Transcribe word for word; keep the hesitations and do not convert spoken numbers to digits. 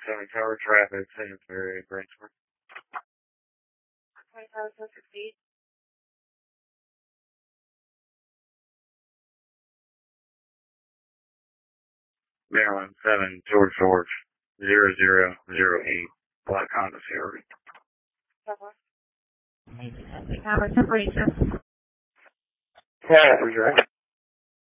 seven Tower traffic, Simsbury, Branchford. twenty Tower, so succeed. Maryland, seven George George, zero zero zero eight, Black Honda Sierra. Tower, temperature. Yeah,